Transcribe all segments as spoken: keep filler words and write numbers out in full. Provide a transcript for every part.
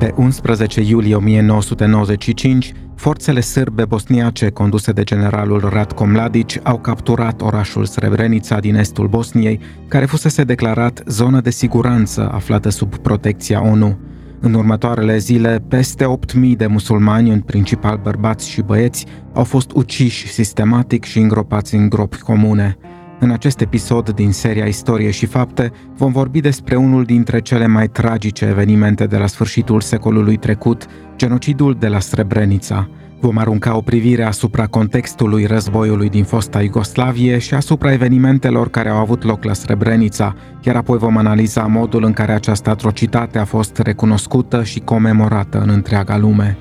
Pe unsprezece iulie o mie nouă sute nouăzeci și cinci, forțele sârbe bosniace conduse de generalul Ratko Mladic au capturat orașul Srebrenica din estul Bosniei, care fusese declarat zonă de siguranță aflată sub protecția O N U. În următoarele zile, peste opt mii de musulmani, în principal bărbați și băieți, au fost uciși sistematic și îngropați în gropi comune. În acest episod din seria Istorie și Fapte vom vorbi despre unul dintre cele mai tragice evenimente de la sfârșitul secolului trecut, genocidul de la Srebrenica. Vom arunca o privire asupra contextului războiului din fosta Iugoslavie și asupra evenimentelor care au avut loc la Srebrenica, iar apoi vom analiza modul în care această atrocitate a fost recunoscută și comemorată în întreaga lume.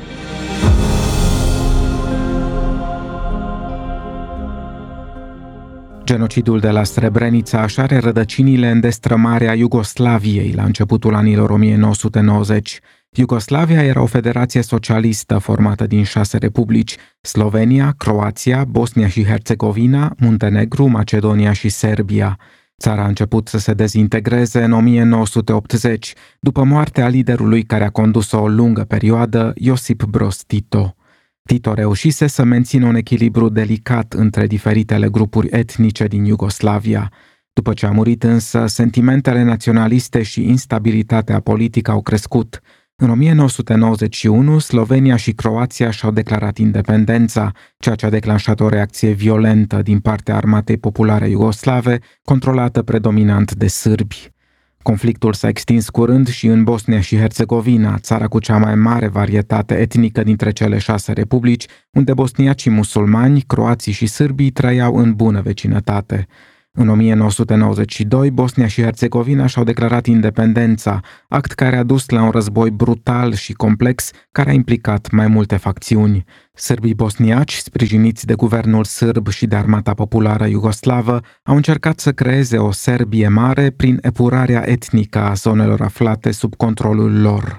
Genocidul de la Srebrenica își are rădăcinile în destrămarea Iugoslaviei la începutul anilor o mie nouă sute nouăzeci. Iugoslavia era o federație socialistă formată din șase republici: Slovenia, Croația, Bosnia și Herțegovina, Muntenegru, Macedonia și Serbia. Țara a început să se dezintegreze în o mie nouă sute optzeci, după moartea liderului care a condus-o o lungă perioadă, Iosip Broz Tito. Tito reușise să mențină un echilibru delicat între diferitele grupuri etnice din Iugoslavia. După ce a murit însă, sentimentele naționaliste și instabilitatea politică au crescut. În o mie nouă sute nouăzeci și unu, Slovenia și Croația și-au declarat independența, ceea ce a declanșat o reacție violentă din partea Armatei Populare Iugoslave, controlată predominant de sârbi. Conflictul s-a extins curând și în Bosnia și Herțegovina, țara cu cea mai mare varietate etnică dintre cele șase republici, unde bosniacii musulmani, croații și sârbii trăiau în bună vecinătate. În o mie nouă sute nouăzeci și doi, Bosnia și Herțegovina și-au declarat independența, act care a dus la un război brutal și complex, care a implicat mai multe facțiuni. Sârbii bosniaci, sprijiniți de guvernul sârb și de Armata Populară Iugoslavă, au încercat să creeze o Serbie mare prin epurarea etnică a zonelor aflate sub controlul lor.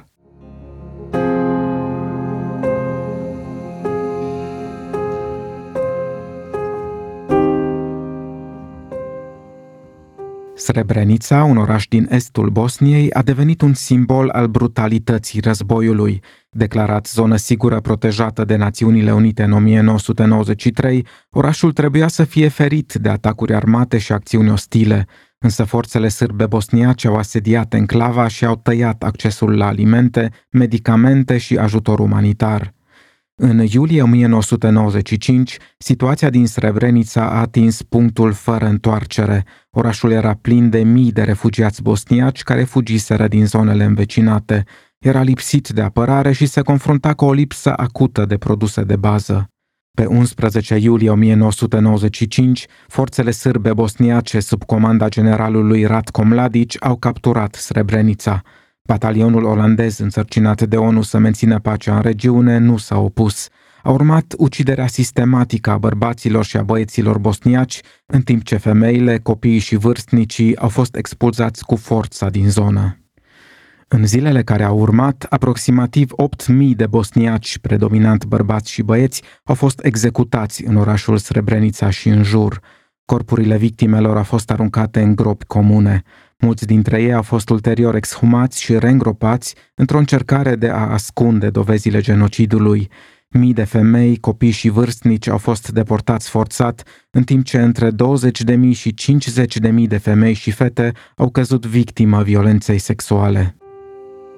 Srebrenica, un oraș din estul Bosniei, a devenit un simbol al brutalității războiului. Declarat zonă sigură protejată de Națiunile Unite în o mie nouă sute nouăzeci și trei, orașul trebuia să fie ferit de atacuri armate și acțiuni ostile, însă forțele sârbe bosniace au asediat enclava și au tăiat accesul la alimente, medicamente și ajutor umanitar. În iulie o mie nouă sute nouăzeci și cinci, situația din Srebrenica a atins punctul fără întoarcere. Orașul era plin de mii de refugiați bosniaci care fugiseră din zonele învecinate. Era lipsit de apărare și se confrunta cu o lipsă acută de produse de bază. Pe unsprezece iulie o mie nouă sute nouăzeci și cinci, forțele sârbe bosniace sub comanda generalului Ratko Mladic au capturat Srebrenica. Batalionul olandez însărcinat de O N U să mențină pacea în regiune nu s-a opus. A urmat uciderea sistematică a bărbaților și a băieților bosniaci, în timp ce femeile, copiii și vârstnicii au fost expulzați cu forța din zonă. În zilele care au urmat, aproximativ opt mii de bosniaci, predominant bărbați și băieți, au fost executați în orașul Srebrenica și în jur. Corpurile victimelor au fost aruncate în gropi comune. Mulți dintre ei au fost ulterior exhumați și reîngropați într-o încercare de a ascunde dovezile genocidului. Mii de femei, copii și vârstnici au fost deportați forțat, în timp ce între douăzeci de mii și cincizeci de mii de femei și fete au căzut victimă violenței sexuale.